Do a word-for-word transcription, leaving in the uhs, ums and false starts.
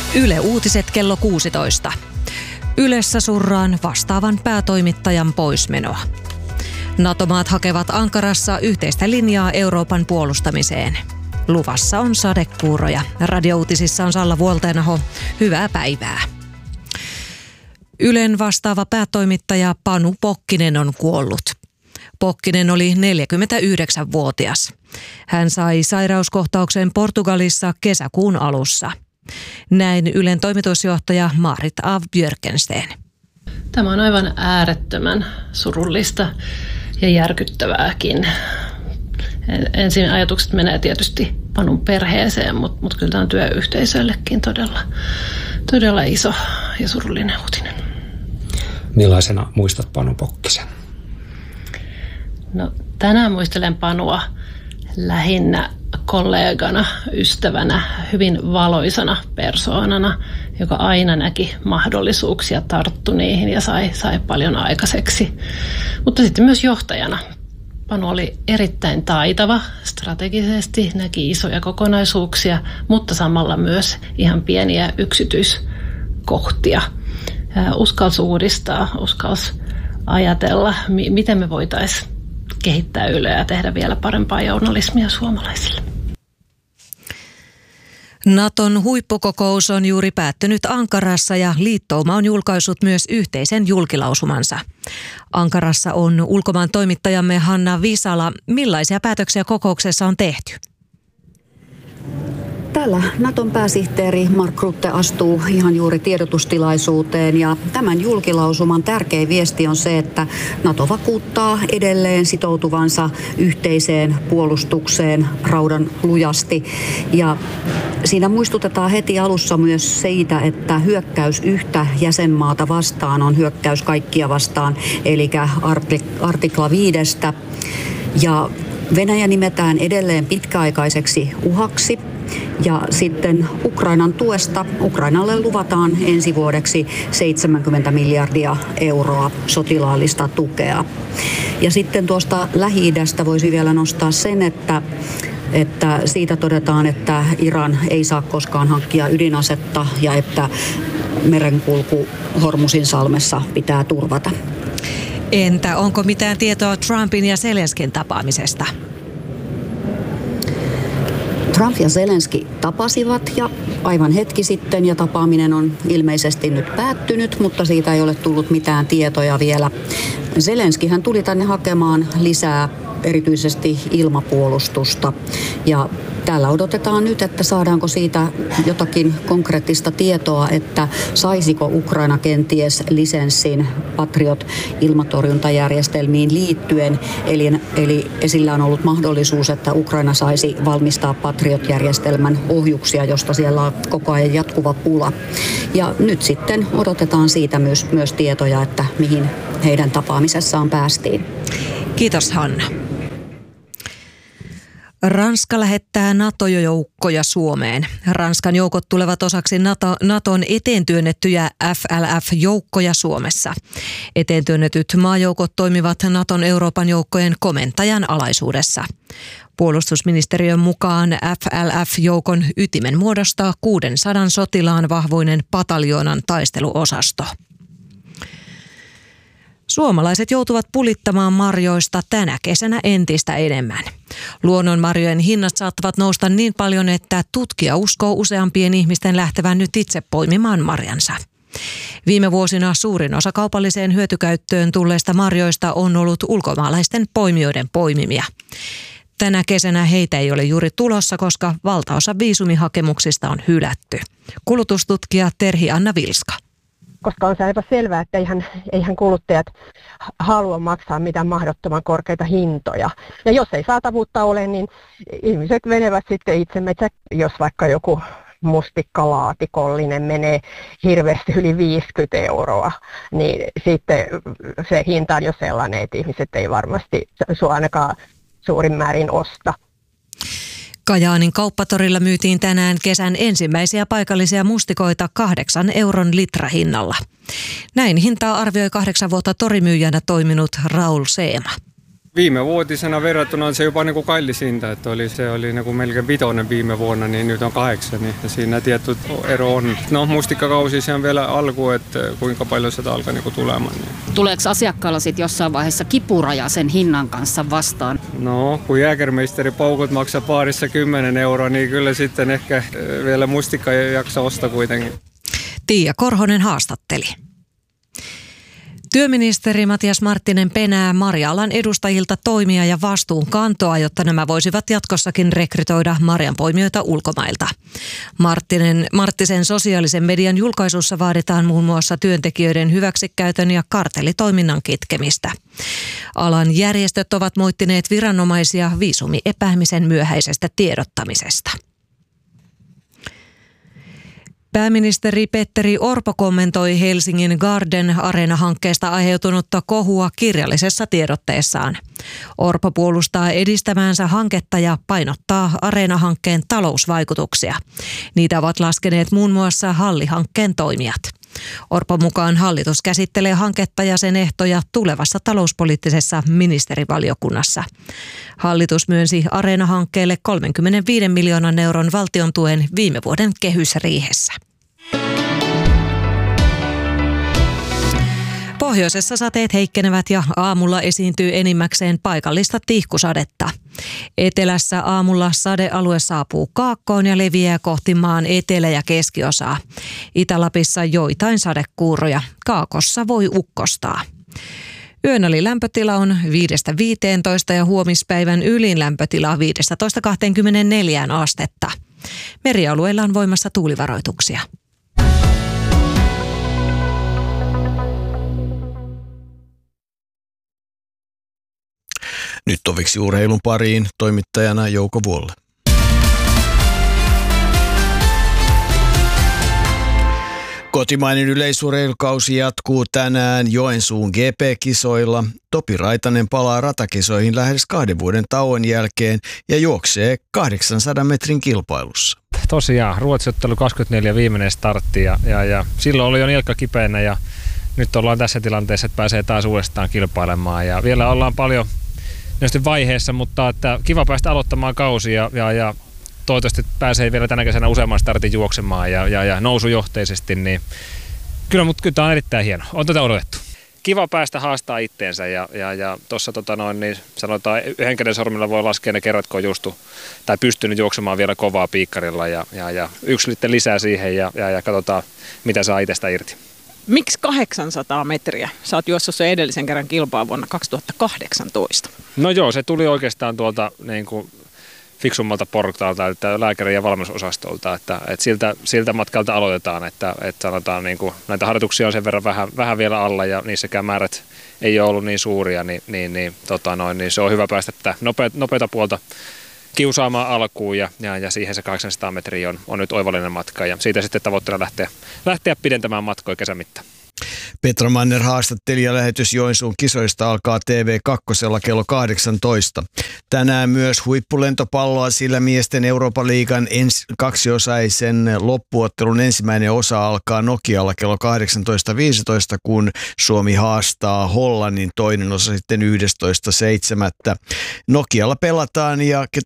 Yle Uutiset kello kuusitoista. Ylessä surraan vastaavan päätoimittajan poismenoa. NATO-maat hakevat Ankarassa yhteistä linjaa Euroopan puolustamiseen. Luvassa on sadekuuroja. Radiouutisissa on Salla Vuoltenaho. Hyvää päivää. Ylen vastaava päätoimittaja Panu Pokkinen on kuollut. Pokkinen oli neljäkymmentäyhdeksänvuotias. Hän sai sairauskohtauksen Portugalissa kesäkuun alussa. Näin Ylen toimitusjohtaja Marit af Björkensten. Tämä on aivan äärettömän surullista ja järkyttävääkin. Ensin ajatukset menee tietysti Panun perheeseen, mutta, mutta kyllä tämä on työyhteisöllekin todella, todella iso ja surullinen uutinen. Millaisena muistat Panu Pokkisen? No, tänään muistelen Panua lähinnä kollegana, ystävänä, hyvin valoisana persoonana, joka aina näki mahdollisuuksia, tarttu niihin ja sai, sai paljon aikaiseksi. Mutta sitten myös johtajana. Panu oli erittäin taitava strategisesti, näki isoja kokonaisuuksia, mutta samalla myös ihan pieniä yksityiskohtia. Uskalsi uudistaa, uskalsi ajatella, miten me voitaisiin kehittää Yleä ja tehdä vielä parempaa journalismia suomalaisille. Naton huippukokous on juuri päättynyt Ankarassa ja liittouma on julkaissut myös yhteisen julkilausumansa. Ankarassa on ulkomaan toimittajamme Hanna Visala. Millaisia päätöksiä kokouksessa on tehty? Täällä Naton pääsihteeri Mark Rutte astuu ihan juuri tiedotustilaisuuteen ja tämän julkilausuman tärkein viesti on se, että NATO vakuuttaa edelleen sitoutuvansa yhteiseen puolustukseen raudan lujasti. Ja siinä muistutetaan heti alussa myös siitä, että hyökkäys yhtä jäsenmaata vastaan on hyökkäys kaikkia vastaan, eli artikla viidestä. Ja Venäjä nimetään edelleen pitkäaikaiseksi uhaksi. Ja sitten Ukrainan tuesta Ukrainalle luvataan ensi vuodeksi seitsemänkymmentä miljardia euroa sotilaallista tukea. Ja sitten tuosta Lähi-idästä voisi vielä nostaa sen, että että siitä todetaan, että Iran ei saa koskaan hankkia ydinasetta ja että merenkulku Hormusin salmessa pitää turvata. Entä onko mitään tietoa Trumpin ja Zelenskin tapaamisesta? Trump ja Zelenski tapasivat ja aivan hetki sitten ja tapaaminen on ilmeisesti nyt päättynyt, mutta siitä ei ole tullut mitään tietoja vielä. Zelenskihän tuli tänne hakemaan lisää erityisesti ilmapuolustusta ja täällä odotetaan nyt, että saadaanko siitä jotakin konkreettista tietoa, että saisiko Ukraina kenties lisenssin Patriot-ilmatorjuntajärjestelmiin liittyen. Eli, eli esillä on ollut mahdollisuus, että Ukraina saisi valmistaa Patriot-järjestelmän ohjuksia, josta siellä on koko ajan jatkuva pula. Ja nyt sitten odotetaan siitä myös, myös tietoja, että mihin heidän tapaamisessaan päästiin. Kiitos Hanna. Ranska lähettää NATO-joukkoja Suomeen. Ranskan joukot tulevat osaksi NATO, Naton eteentyönnettyjä F L F-joukkoja Suomessa. Eteentyönnetyt maajoukot toimivat Naton Euroopan joukkojen komentajan alaisuudessa. Puolustusministeriön mukaan F L F-joukon ytimen muodostaa kuusisataa sotilaan vahvoinen pataljoonan taisteluosasto. Suomalaiset joutuvat pulittamaan marjoista tänä kesänä entistä enemmän. Luonnonmarjojen hinnat saattavat nousta niin paljon, että tutkija uskoo useampien ihmisten lähtevän nyt itse poimimaan marjansa. Viime vuosina suurin osa kaupalliseen hyötykäyttöön tulleista marjoista on ollut ulkomaalaisten poimijoiden poimimia. Tänä kesänä heitä ei ole juuri tulossa, koska valtaosa viisumihakemuksista on hylätty. Kulutustutkija Terhi Anna Vilska. Koska on se aivan selvää, että eihän, eihän kuluttajat halua maksaa mitään mahdottoman korkeita hintoja. Ja jos ei saatavuutta ole, niin ihmiset menevät sitten itse metsä, jos vaikka joku mustikkalaatikollinen menee hirveästi yli viisikymmentä euroa, niin sitten se hinta on jo sellainen, että ihmiset ei varmasti sua ainakaan suurin määrin osta. Kajaanin kauppatorilla myytiin tänään kesän ensimmäisiä paikallisia mustikoita kahdeksan euron litrahinnalla. Näin hintaa arvioi kahdeksan vuotta torimyyjänä toiminut Raul Seema. Viime vuotisena verrattuna on se jopa niin kuin kallisinta, että oli, se oli niin kuin melkein vitonen viime vuonna, niin nyt on kahdeksan, niin siinä tietty ero on. No mustikkakausi se on vielä alku, että kuinka paljon sitä alkaa niin kuin tulemaan. Niin. Tuleeko asiakkaalla sitten jossain vaiheessa kipuraja sen hinnan kanssa vastaan? No, kun jääkermeisteri paukut maksaa paarissa kymmenen euroa, niin kyllä sitten ehkä vielä mustikka jaksaa ostaa kuitenkin. Tiia Korhonen haastatteli. Työministeri Matias Marttinen penää marja-alan edustajilta toimia ja vastuunkantoa, jotta nämä voisivat jatkossakin rekrytoida marjanpoimijoita ulkomailta. Marttinen, Marttisen sosiaalisen median julkaisussa vaaditaan muun muassa työntekijöiden hyväksikäytön ja kartellitoiminnan kitkemistä. Alan järjestöt ovat moittineet viranomaisia viisumiepäämisen myöhäisestä tiedottamisesta. Pääministeri Petteri Orpo kommentoi Helsingin Garden Arena-hankkeesta aiheutunutta kohua kirjallisessa tiedotteessaan. Orpo puolustaa edistämäänsä hanketta ja painottaa Areena-hankkeen talousvaikutuksia. Niitä ovat laskeneet muun muassa Halli-hankkeen toimijat. Orpon mukaan hallitus käsittelee hanketta ja sen ehtoja tulevassa talouspoliittisessa ministerivaliokunnassa. Hallitus myönsi Areena-hankkeelle kolmekymmentäviisi miljoonan euron valtion tuen viime vuoden kehysriihessä. Pohjoisessa sateet heikkenevät ja aamulla esiintyy enimmäkseen paikallista tihkusadetta. Etelässä aamulla sadealue saapuu kaakkoon ja leviää kohti maan etelä- ja keskiosaa. Itä-Lapissa joitain sadekuuroja. Kaakossa voi ukkostaa. Yön oli lämpötila on viidestä viiteentoista ja huomispäivän ylin lämpötila viidestätoista kahteenkymmeneenneljään astetta. Merialueilla on voimassa tuulivaroituksia. Nyt toviksi urheilun pariin toimittajana Jouko Vuolle. Kotimainen yleisurheilukausi jatkuu tänään Joensuun G P-kisoilla. Topi Raitanen palaa ratakisoihin lähes kahden vuoden tauon jälkeen ja juoksee kahdeksansadan metrin kilpailussa. Tosiaan, Ruotsiottelu kaksikymmentäneljä viimeinen startti ja, ja, ja silloin oli jo nilkka kipeänä ja nyt ollaan tässä tilanteessa, että pääsee taas uudestaan kilpailemaan ja vielä ollaan paljon vaiheessa, mutta että kiva päästä aloittamaan kausi ja, ja, ja toivottavasti pääsee vielä tänä kesänä useamman startin juoksemaan ja, ja, ja nousujohteisesti, niin kyllä, mutta kyllä tämä on erittäin hieno. On tätä odotettu. Kiva päästä haastaa itteensä ja, ja, ja tuossa tota noin, niin sanotaan yhden käden sormilla voi laskea ne kerrat, kun on juostu tai pystynyt juoksemaan vielä kovaa piikkarilla ja, ja, ja yksi litte lisää siihen ja, ja, ja katsotaan, mitä saa itsestä irti. Miksi kahdeksansataa metriä? Sä oot juossut sen edellisen kerran kilpaa vuonna kaksituhattakahdeksantoista. No joo, se tuli oikeastaan tuolta niin kuin fiksummalta portaalta, että lääkäri- ja valmennusosastolta, että, että siltä, siltä matkalta aloitetaan, että, että sanotaan niin kuin, näitä harjoituksia on sen verran vähän, vähän vielä alla ja niissäkään määrät ei ole ollut niin suuria, niin, niin, niin, tota noin, niin se on hyvä päästä tätä nopeata, nopeata puolta kiusaamaan alkuun ja, ja, ja siihen se kahdeksansataa metriä on, on nyt oivallinen matka ja siitä sitten tavoitteena lähteä, lähteä pidentämään matkoja kesän mittaan. Petra Manner haastattelijalähetys Joensuun kisoista alkaa T V kaksi kello kahdeksantoista. Tänään myös huippulentopalloa, sillä miesten Euroopan liigan ens, kaksiosaisen loppuottelun ensimmäinen osa alkaa Nokialla kello kahdeksantoista viisitoista, kun Suomi haastaa Hollannin, toinen osa sitten yhdestoista seitsemättä. Nokialla pelataan ja